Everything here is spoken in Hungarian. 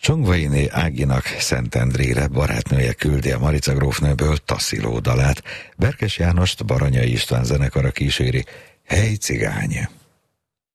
Csongvainé Áginak Szentendrére barátnője küldi a Marica grófnőből tasziló dalát. Berkes Jánost Baranyai István zenekara kíséri. Hey cigány!